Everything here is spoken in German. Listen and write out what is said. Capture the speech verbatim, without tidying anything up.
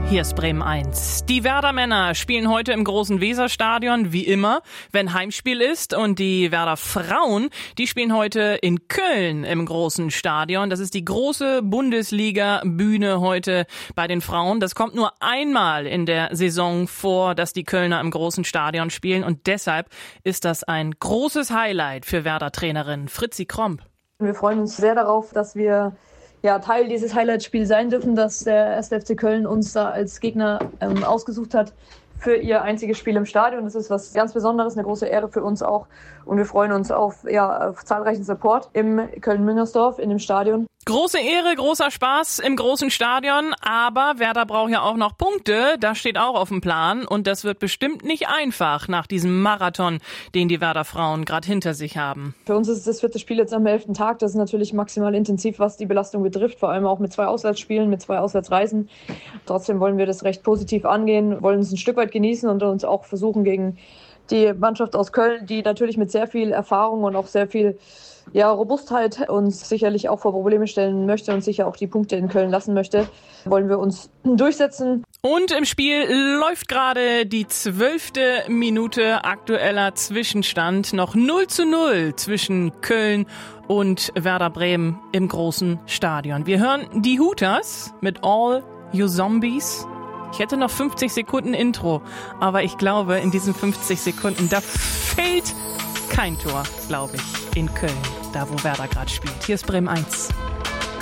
Hier ist Bremen eins. Die Werder-Männer spielen heute im großen Weserstadion, wie immer, wenn Heimspiel ist. Und die Werder-Frauen, die spielen heute in Köln im großen Stadion. Das ist die große Bundesliga-Bühne heute bei den Frauen. Das kommt nur einmal in der Saison vor, dass die Kölner im großen Stadion spielen. Und deshalb ist das ein großes Highlight für Werder-Trainerin Fritzi Kromp. Wir freuen uns sehr darauf, dass wir ja, Teil dieses Highlight-Spiels sein dürfen, dass der erste F C Köln uns da als Gegner ähm, ausgesucht hat für ihr einziges Spiel im Stadion. Das ist was ganz Besonderes, eine große Ehre für uns auch. Und wir freuen uns auf, ja, auf zahlreichen Support im Köln-Müngersdorf, in dem Stadion. Große Ehre, großer Spaß im großen Stadion, aber Werder braucht ja auch noch Punkte, das steht auch auf dem Plan und das wird bestimmt nicht einfach nach diesem Marathon, den die Werder-Frauen gerade hinter sich haben. Für uns ist es das vierte Spiel jetzt am elften Tag, das ist natürlich maximal intensiv, was die Belastung betrifft, vor allem auch mit zwei Auswärtsspielen, mit zwei Auswärtsreisen. Trotzdem wollen wir das recht positiv angehen, wollen es ein Stück weit genießen und uns auch versuchen gegen die Mannschaft aus Köln, die natürlich mit sehr viel Erfahrung und auch sehr viel ja, Robustheit uns sicherlich auch vor Probleme stellen möchte und sicher auch die Punkte in Köln lassen möchte, wollen wir uns durchsetzen. Und im Spiel läuft gerade die zwölfte Minute, aktueller Zwischenstand, noch null zu null zwischen Köln und Werder Bremen im großen Stadion. Wir hören die Hooters mit All You Zombies. Ich hätte noch fünfzig Sekunden Intro, aber ich glaube, in diesen fünfzig Sekunden, da fällt kein Tor, glaube ich, in Köln, da wo Werder gerade spielt. Hier ist Bremen eins.